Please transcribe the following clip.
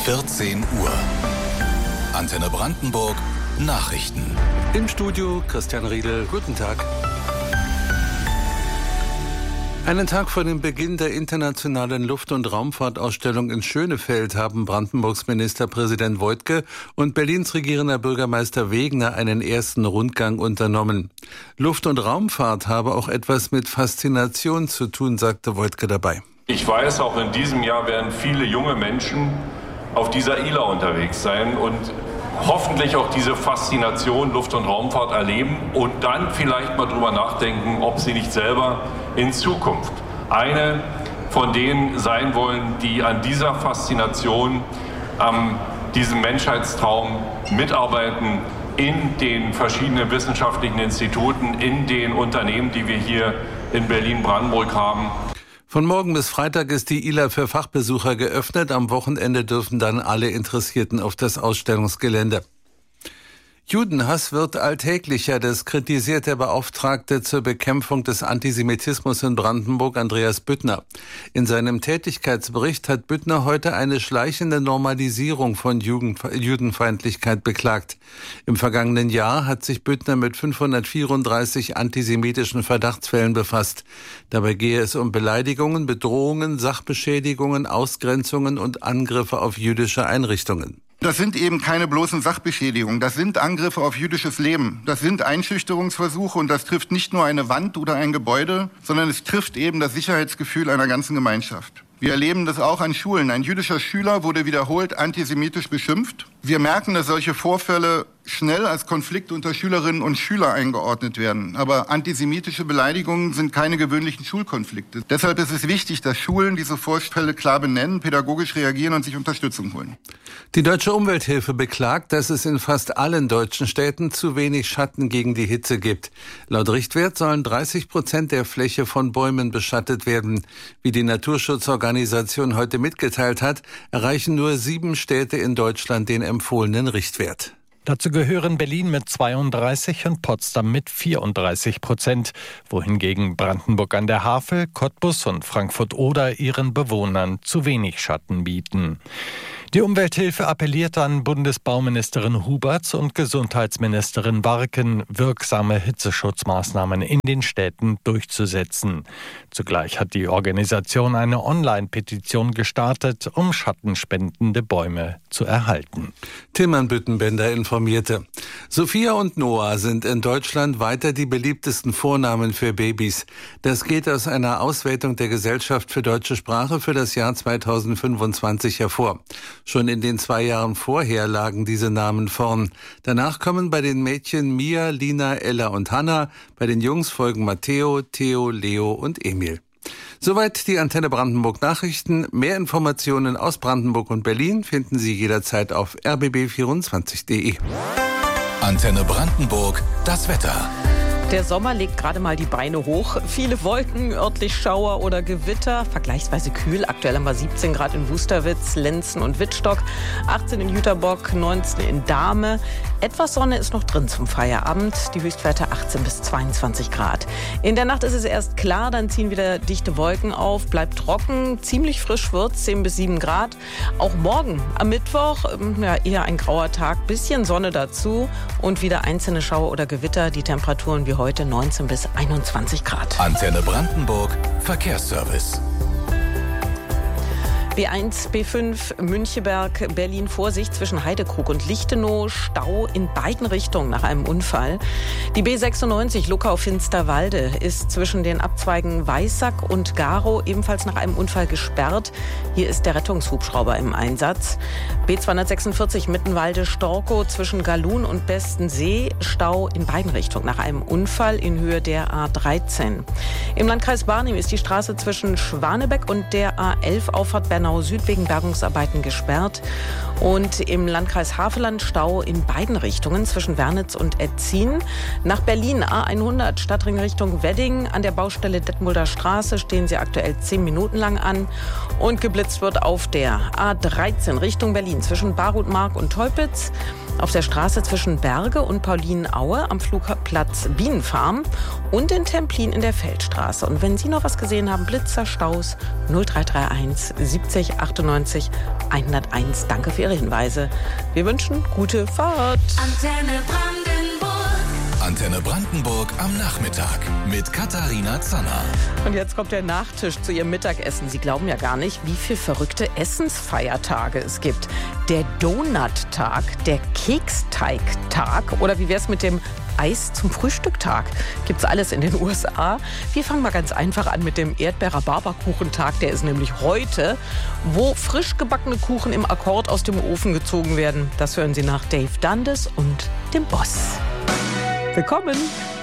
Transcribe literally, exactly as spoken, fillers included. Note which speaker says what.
Speaker 1: vierzehn Uhr. Antenne Brandenburg Nachrichten.
Speaker 2: Im Studio Christian Riedel. Guten Tag. Einen Tag vor dem Beginn der internationalen Luft- und Raumfahrtausstellung in Schönefeld haben Brandenburgs Ministerpräsident Woidke und Berlins regierender Bürgermeister Wegner einen ersten Rundgang unternommen. Luft- und Raumfahrt habe auch etwas mit Faszination zu tun, sagte Woidke dabei.
Speaker 3: Ich weiß, auch in diesem Jahr werden viele junge Menschen auf dieser I L A unterwegs sein und hoffentlich auch diese Faszination Luft- und Raumfahrt erleben und dann vielleicht mal drüber nachdenken, ob sie nicht selber in Zukunft eine von denen sein wollen, die an dieser Faszination, an diesem Menschheitstraum mitarbeiten in den verschiedenen wissenschaftlichen Instituten, in den Unternehmen, die wir hier in Berlin-Brandenburg haben.
Speaker 2: Von morgen bis Freitag ist die I L A für Fachbesucher geöffnet. Am Wochenende dürfen dann alle Interessierten auf das Ausstellungsgelände. Judenhass wird alltäglicher, das kritisiert der Beauftragte zur Bekämpfung des Antisemitismus in Brandenburg, Andreas Büttner. In seinem Tätigkeitsbericht hat Büttner heute eine schleichende Normalisierung von Judenfeindlichkeit beklagt. Im vergangenen Jahr hat sich Büttner mit fünfhundertvierunddreißig antisemitischen Verdachtsfällen befasst. Dabei gehe es um Beleidigungen, Bedrohungen, Sachbeschädigungen, Ausgrenzungen und Angriffe auf jüdische Einrichtungen.
Speaker 4: Das sind eben keine bloßen Sachbeschädigungen, das sind Angriffe auf jüdisches Leben, das sind Einschüchterungsversuche und das trifft nicht nur eine Wand oder ein Gebäude, sondern es trifft eben das Sicherheitsgefühl einer ganzen Gemeinschaft. Wir erleben das auch an Schulen. Ein jüdischer Schüler wurde wiederholt antisemitisch beschimpft. Wir merken, dass solche Vorfälle schnell als Konflikt unter Schülerinnen und Schülern eingeordnet werden. Aber antisemitische Beleidigungen sind keine gewöhnlichen Schulkonflikte. Deshalb ist es wichtig, dass Schulen diese Vorfälle klar benennen, pädagogisch reagieren und sich Unterstützung holen.
Speaker 2: Die Deutsche Umwelthilfe beklagt, dass es in fast allen deutschen Städten zu wenig Schatten gegen die Hitze gibt. Laut Richtwert sollen dreißig Prozent der Fläche von Bäumen beschattet werden. Wie die Naturschutzorganisation heute mitgeteilt hat, erreichen nur sieben Städte in Deutschland den empfohlenen Richtwert.
Speaker 5: Dazu gehören Berlin mit zweiunddreißig und Potsdam mit vierunddreißig Prozent, wohingegen Brandenburg an der Havel, Cottbus und Frankfurt-Oder ihren Bewohnern zu wenig Schatten bieten. Die Umwelthilfe appelliert an Bundesbauministerin Huberts und Gesundheitsministerin Warken, wirksame Hitzeschutzmaßnahmen in den Städten durchzusetzen. Zugleich hat die Organisation eine Online-Petition gestartet, um schattenspendende Bäume zu erhalten.
Speaker 2: Tilman Büttenbender informierte. Sophia und Noah sind in Deutschland weiter die beliebtesten Vornamen für Babys. Das geht aus einer Auswertung der Gesellschaft für deutsche Sprache für das Jahr zweitausendfünfundzwanzig hervor. Schon in den zwei Jahren vorher lagen diese Namen vorn. Danach kommen bei den Mädchen Mia, Lina, Ella und Hanna. Bei den Jungs folgen Matteo, Theo, Leo und Emil. Soweit die Antenne Brandenburg Nachrichten. Mehr Informationen aus Brandenburg und Berlin finden Sie jederzeit auf r b b vierundzwanzig punkt d e.
Speaker 1: Antenne Brandenburg, das Wetter.
Speaker 6: Der Sommer legt gerade mal die Beine hoch. Viele Wolken, örtlich Schauer oder Gewitter. Vergleichsweise kühl. Aktuell haben wir siebzehn Grad in Wusterwitz, Lenzen und Wittstock. achtzehn in Jüterbock, neunzehn in Dahme. Etwas Sonne ist noch drin zum Feierabend. Die Höchstwerte achtzehn bis zweiundzwanzig Grad. In der Nacht ist es erst klar, dann ziehen wieder dichte Wolken auf. Bleibt trocken, ziemlich frisch wird's, zehn bis sieben Grad. Auch morgen am Mittwoch, ja, eher ein grauer Tag. Bisschen Sonne dazu und wieder einzelne Schauer oder Gewitter. Die Temperaturen wie heute neunzehn bis einundzwanzig Grad.
Speaker 1: Antenne Brandenburg Verkehrsservice.
Speaker 6: B eins, B fünf, Müncheberg, Berlin, Vorsicht zwischen Heidekrug und Lichtenau, Stau in beiden Richtungen nach einem Unfall. Die B sechsundneunzig, Luckau-Finsterwalde, ist zwischen den Abzweigen Weissack und Garow ebenfalls nach einem Unfall gesperrt. Hier ist der Rettungshubschrauber im Einsatz. B zweihundertsechsundvierzig, Mittenwalde-Storkow zwischen Galun und Bestensee, Stau in beiden Richtungen nach einem Unfall in Höhe der A dreizehn. Im Landkreis Barnim ist die Straße zwischen Schwanebeck und der A elf Auffahrt Bernau Süd wegen Bergungsarbeiten gesperrt. Und im Landkreis Havelland Stau in beiden Richtungen zwischen Wernitz und Etzin. Nach Berlin A hundert Stadtring Richtung Wedding. An der Baustelle Detmolder Straße stehen sie aktuell zehn Minuten lang an. Und geblitzt wird auf der A dreizehn Richtung Berlin zwischen Barutmark und Teupitz. auf der Straße zwischen Berge und Paulinaue am Flugplatz Bienenfarm und in Templin in der Feldstraße. Und wenn Sie noch was gesehen haben, Blitzer, Staus, null drei drei eins siebzig achtundneunzig hunderteins. Danke für Ihre Hinweise. Wir wünschen gute Fahrt.
Speaker 1: Antenne Brandenburg. Antenne Brandenburg am Nachmittag mit Katharina Zanner.
Speaker 6: Und jetzt kommt der Nachtisch zu Ihrem Mittagessen. Sie glauben ja gar nicht, wie viele verrückte Essensfeiertage es gibt. Der Donut-Tag, der Keksteig-Tag oder wie wär's mit dem Eis zum Frühstücktag? Gibt's alles in den U S A. Wir fangen mal ganz einfach an mit dem Erdbeer-Rhabarber-Kuchentag. Der ist nämlich heute, wo frisch gebackene Kuchen im Akkord aus dem Ofen gezogen werden. Das hören Sie nach Dave Dundas und dem Boss. Willkommen!